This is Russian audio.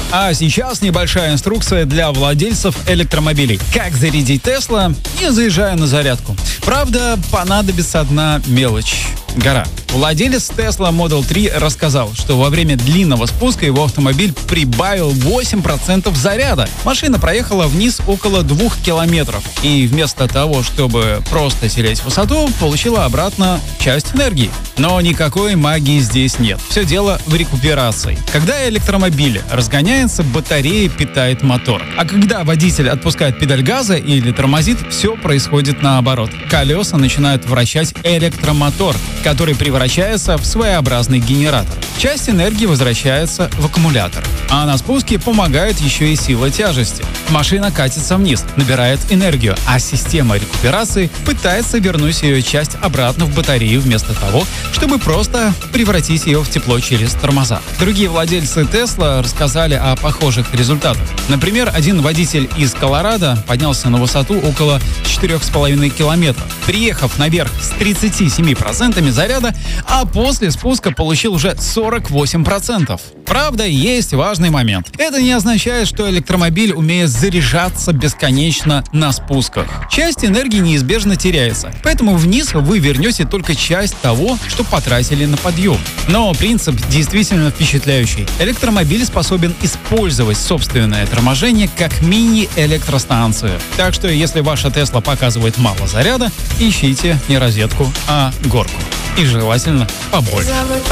А сейчас небольшая инструкция для владельцев электромобилей. Как зарядить Тесла, не заезжая на зарядку. Правда, понадобится одна мелочь. Гора. Владелец Tesla Model 3 рассказал, что во время длинного спуска его автомобиль прибавил 8% заряда. Машина проехала вниз около 2 километров. И вместо того, чтобы просто терять высоту, получила обратно часть энергии. Но никакой магии здесь нет. Все дело в рекуперации. Когда электромобиль разгоняется, батарея питает мотор. А когда водитель отпускает педаль газа или тормозит, все происходит наоборот. Колеса начинают вращать электромотор, который превращается в своеобразный генератор. Часть энергии возвращается в аккумулятор. А на спуске помогает еще и сила тяжести. Машина катится вниз, набирает энергию, а система рекуперации пытается вернуть ее часть обратно в батарею вместо того, чтобы просто превратить ее в тепло через тормоза. Другие владельцы Tesla рассказали о похожих результатах. Например, один водитель из Колорадо поднялся на высоту около 4,5 километров, приехав наверх с 37% заряда, а после спуска получил уже 48%. Правда, есть важный момент. Это не означает, что электромобиль умеет заряжаться бесконечно на спусках. Часть энергии неизбежно теряется, поэтому вниз вы вернете только часть того, что потратили на подъем. Но принцип действительно впечатляющий. Электромобиль способен использовать собственное торможение как мини-электростанцию. Так что, если ваша Tesla показывает мало заряда, ищите не розетку, а горку. И желательно побольше.